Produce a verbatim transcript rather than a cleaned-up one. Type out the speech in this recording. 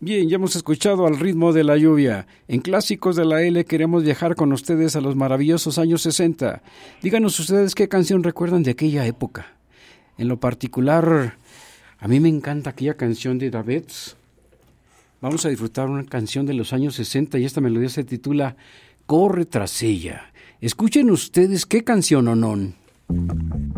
Bien, ya hemos escuchado Al ritmo de la lluvia. En Clásicos de la L queremos viajar con ustedes a los maravillosos años sesenta. Díganos ustedes qué canción recuerdan de aquella época. En lo particular, a mí me encanta aquella canción de Davids. Vamos a disfrutar una canción de los años sesenta y esta melodía se titula Corre tras ella. Escuchen ustedes qué canción, o no.